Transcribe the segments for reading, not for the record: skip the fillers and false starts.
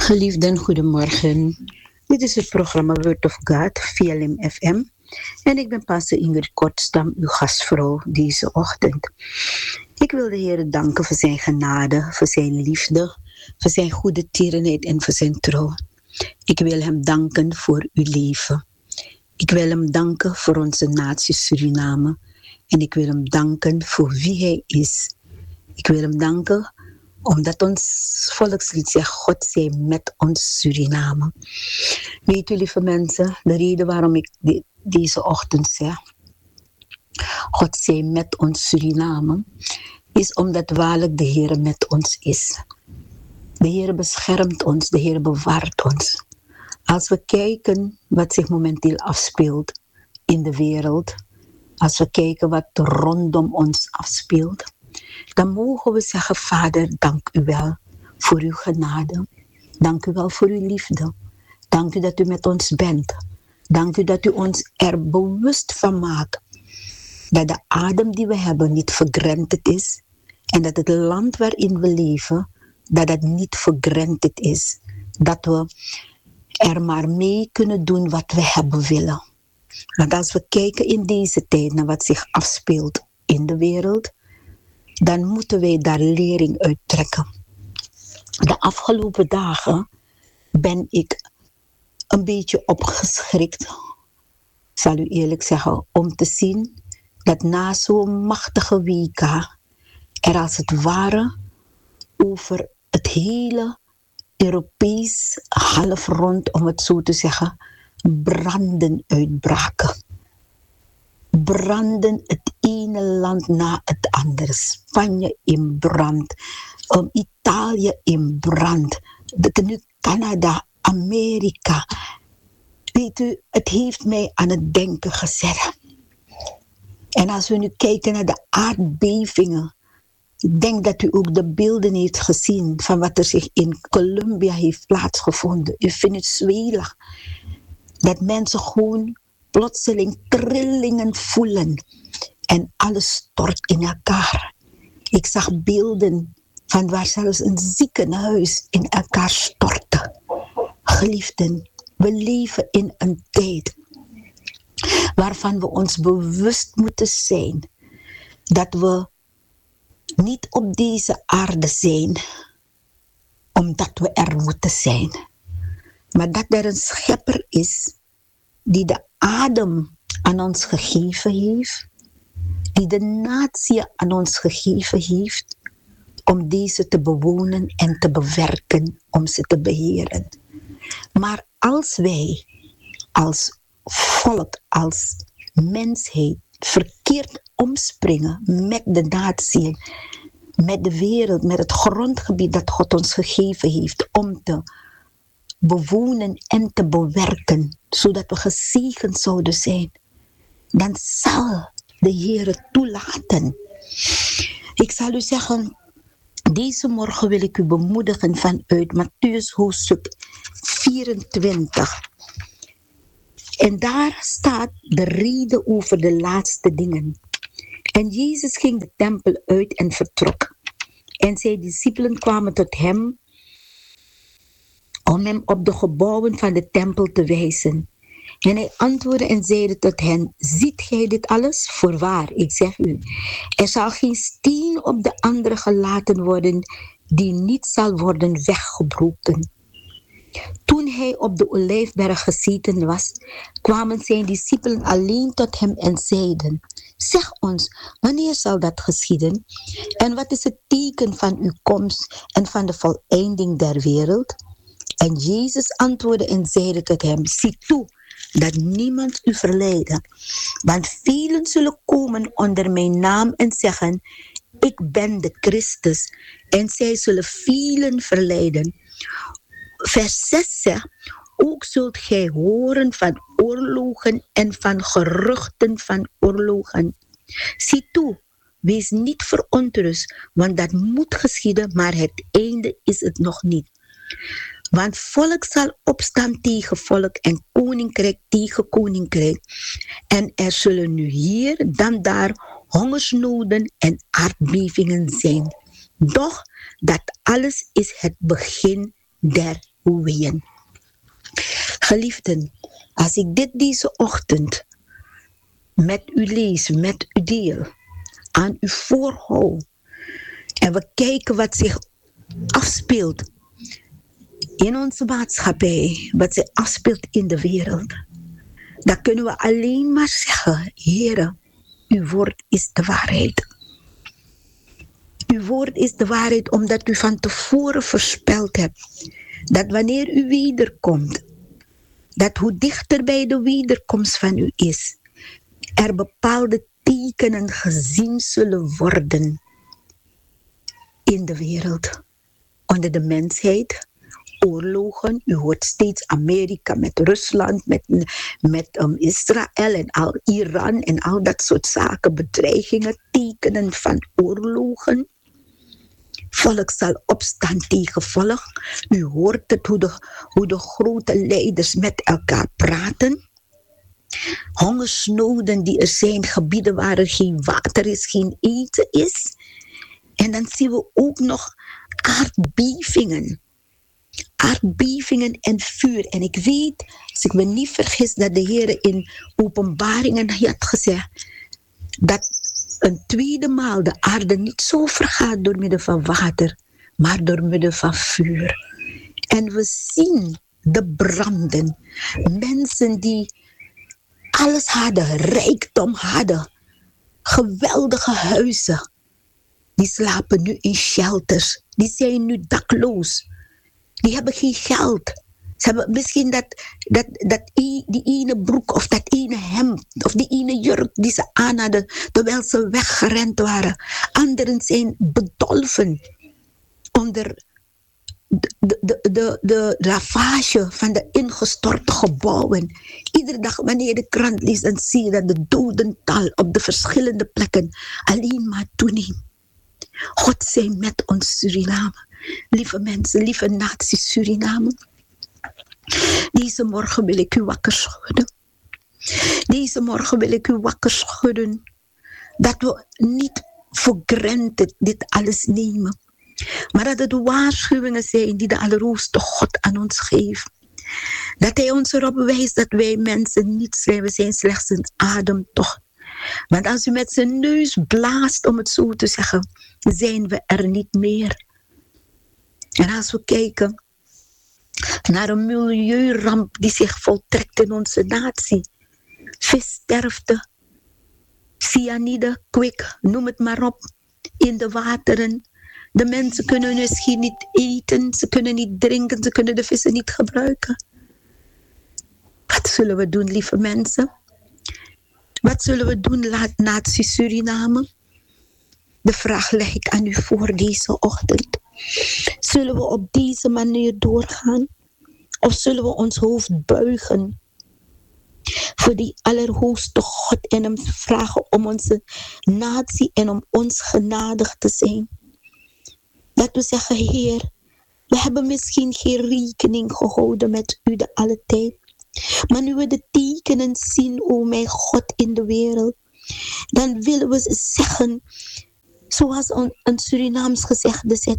Geliefden, goedemorgen. Dit is het programma Word of God via LIM FM. En ik ben pastor Ingrid Kortstam, uw gastvrouw deze ochtend. Ik wil de Heer danken voor zijn genade, voor zijn liefde, voor zijn goede tierenheid en voor zijn trouw. Ik wil hem danken voor uw leven. Ik wil hem danken voor onze natie Suriname. En ik wil hem danken voor wie hij is. Ik wil hem danken omdat ons volkslied zegt, God zij met ons Suriname. Weet u, lieve mensen, de reden waarom ik deze ochtend zeg, God zij met ons Suriname, is omdat waarlijk de Heer met ons is. De Heer beschermt ons, de Heer bewaart ons. Als we kijken wat zich momenteel afspeelt in de wereld, als we kijken wat rondom ons afspeelt, dan mogen we zeggen, Vader, dank u wel voor uw genade. Dank u wel voor uw liefde. Dank u dat u met ons bent. Dank u dat u ons er bewust van maakt dat de adem die we hebben niet vergrented is en dat het land waarin we leven, dat het niet vergrented is. Dat we er maar mee kunnen doen wat we hebben willen. Want als we kijken in deze tijd naar wat zich afspeelt in de wereld, dan moeten wij daar lering uit trekken. De afgelopen dagen ben ik een beetje opgeschrikt, zal u eerlijk zeggen, om te zien dat na zo'n machtige WK er als het ware over het hele Europees halfrond, om het zo te zeggen, branden uitbraken. Branden, het ene land na het andere. Spanje in brand, Italië in brand, nu Canada, Amerika. Weet u, het heeft mij aan het denken gezet. En als we nu kijken naar de aardbevingen, ik denk dat u ook de beelden heeft gezien van wat er zich in Colombia heeft plaatsgevonden, in Venezuela. Dat mensen gewoon plotseling trillingen voelen en alles stort in elkaar. Ik zag beelden van waar zelfs een ziekenhuis in elkaar stortte. Geliefden, we leven in een tijd waarvan we ons bewust moeten zijn dat we niet op deze aarde zijn omdat we er moeten zijn, maar dat er een schepper is die de adem aan ons gegeven heeft, die de natie aan ons gegeven heeft, om deze te bewonen en te bewerken, om ze te beheren. Maar als wij, als volk, als mensheid, verkeerd omspringen met de natie, met de wereld, met het grondgebied dat God ons gegeven heeft, om te bewonen en te bewerken, zodat we gezegend zouden zijn, dan zal de Heer het toelaten. Ik zal u zeggen, deze morgen wil ik u bemoedigen vanuit Mattheüs hoofdstuk 24. En daar staat de reden over de laatste dingen. En Jezus ging de tempel uit en vertrok. En zijn discipelen kwamen tot hem om hem op de gebouwen van de tempel te wijzen. En hij antwoordde en zeide tot hen, ziet gij dit alles? Voorwaar, ik zeg u, er zal geen steen op de andere gelaten worden die niet zal worden weggebroken. Toen hij op de Olijfberg gezeten was, kwamen zijn discipelen alleen tot hem en zeiden, zeg ons, wanneer zal dat geschieden? En wat is het teken van uw komst en van de voleinding der wereld? En Jezus antwoordde en zeide tot hem, zie toe dat niemand u verleidde. Want velen zullen komen onder mijn naam en zeggen, ik ben de Christus. En zij zullen velen verleiden. Vers 6 zegt, ook zult gij horen van oorlogen en van geruchten van oorlogen. Zie toe, wees niet verontrust, want dat moet geschieden, maar het einde is het nog niet. Want volk zal opstaan tegen volk en koninkrijk tegen koninkrijk. En er zullen nu hier dan daar hongersnoden en aardbevingen zijn. Doch dat alles is het begin der ween. Geliefden, als ik dit deze ochtend met u lees, met u deel, aan u voorhoud, en we kijken wat zich afspeelt in onze maatschappij, wat zich afspeelt in de wereld, dan kunnen we alleen maar zeggen, Heere, uw woord is de waarheid. Uw woord is de waarheid omdat u van tevoren voorspeld hebt dat wanneer u wederkomt, dat hoe dichter bij de wederkomst van u is, er bepaalde tekenen gezien zullen worden in de wereld, onder de mensheid, oorlogen. U hoort steeds Amerika met Rusland, met Israël en al Iran en al dat soort zaken, bedreigingen, tekenen van oorlogen. Volk zal opstaan tegen volk. U hoort het hoe de grote leiders met elkaar praten. Hongersnoden die er zijn, gebieden waar er geen water is, geen eten is. En dan zien we ook nog aardbevingen. Aardbevingen en vuur. En ik weet, als ik me niet vergis, dat de Heer in Openbaringen had gezegd dat een tweede maal de aarde niet zo vergaat door middel van water, maar door middel van vuur. En we zien de branden. Mensen die alles hadden, rijkdom hadden, geweldige huizen, die slapen nu in shelters. Die zijn nu dakloos. Die hebben geen geld. Ze hebben misschien die ene broek of dat ene hemd of die ene jurk die ze aan hadden terwijl ze weggerend waren. Anderen zijn bedolven onder de ravage van de ingestorte gebouwen. Iedere dag wanneer je de krant leest, dan zie je dat de dodental op de verschillende plekken alleen maar toeneemt. God zij met ons Suriname. Lieve mensen, lieve natie Suriname. Deze morgen wil ik u wakker schudden. Deze morgen wil ik u wakker schudden. Dat we niet voor granted dit alles nemen. Maar dat het waarschuwingen zijn die de Allerhoogste God aan ons geeft. Dat hij ons erop wijst dat wij mensen niet zijn. We zijn slechts een ademtocht. Want als u met zijn neus blaast, om het zo te zeggen, zijn we er niet meer. En als we kijken naar een milieuramp die zich voltrekt in onze natie. Vissterfte, cyanide, kwik, noem het maar op, in de wateren. De mensen kunnen misschien niet eten, ze kunnen niet drinken, ze kunnen de vissen niet gebruiken. Wat zullen we doen, lieve mensen? Wat zullen we doen, natie Suriname? De vraag leg ik aan u voor deze ochtend. Zullen we op deze manier doorgaan? Of zullen we ons hoofd buigen voor die Allerhoogste God en hem vragen om onze natie en om ons genadig te zijn? Dat we zeggen, Heer, we hebben misschien geen rekening gehouden met u de alle tijd. Maar nu we de tekenen zien, o mijn God, in de wereld, dan willen we zeggen, zoals een Surinaams gezegde zegt,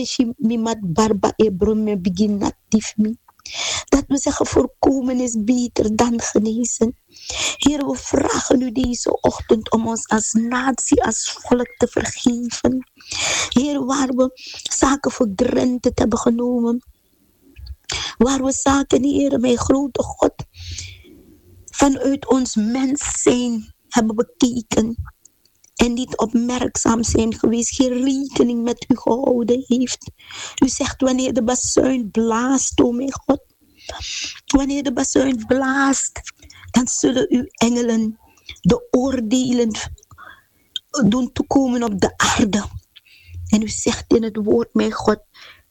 dat we zeggen, voorkomen is beter dan genezen. Heer, we vragen u deze ochtend om ons als natie, als volk te vergeven. Heer, waar we zaken voor granted hebben genomen. Waar we zaken, Heer, mijn grote God, vanuit ons mens zijn hebben bekeken. En niet opmerkzaam zijn geweest, geen rekening met u gehouden heeft. U zegt, wanneer de bazuin blaast, o mijn God. Wanneer de bazuin blaast, dan zullen uw engelen de oordelen doen toekomen op de aarde. En u zegt in het woord, mijn God,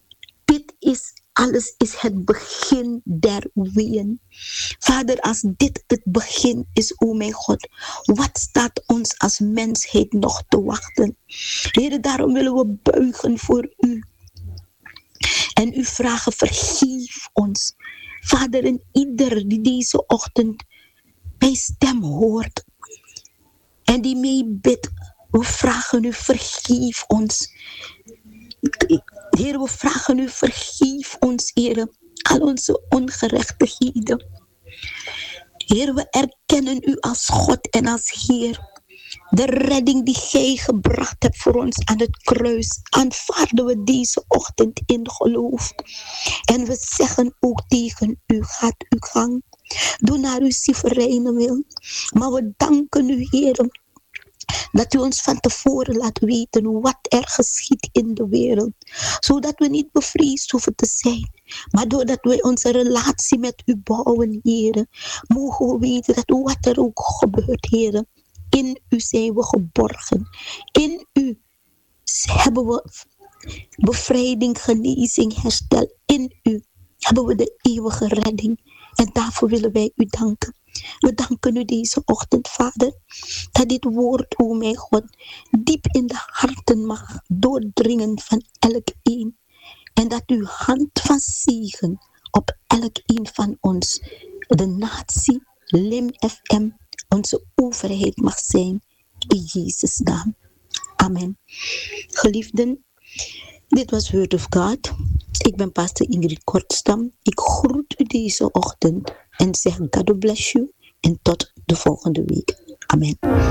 alles is het begin der weeën. Vader, als dit het begin is, o mijn God, wat staat ons als mensheid nog te wachten? Heer, daarom willen we buigen voor u. En u vragen, vergeef ons. Vader, en ieder die deze ochtend mijn stem hoort en die meebidt, we vragen u, vergeef ons. Heer, we vragen u, vergeef ons, Heer, al onze ongerechtigheden. Heer, we erkennen u als God en als Heer. De redding die gij gebracht hebt voor ons aan het kruis, aanvaarden we deze ochtend in geloof. En we zeggen ook tegen u, gaat uw gang. Doe naar uw soevereine wil. Maar we danken u, Heer, dat u ons van tevoren laat weten wat er geschiet in de wereld. Zodat we niet bevreesd hoeven te zijn. Maar doordat wij onze relatie met u bouwen, Heer, mogen we weten dat wat er ook gebeurt, Heer, in u zijn we geborgen. In u hebben we bevrijding, genezing, herstel. In u hebben we de eeuwige redding. En daarvoor willen wij u danken. We danken u deze ochtend, Vader, dat dit woord, o mijn God, diep in de harten mag doordringen van elk een. En dat uw hand van zegen op elk een van ons, de natie, Lim FM, onze overheid mag zijn. In Jezus' naam. Amen. Geliefden, dit was Word of God. Ik ben pastor Ingrid Kortstam. Ik groet u deze ochtend en zeg God bless you en tot de volgende week. Amen.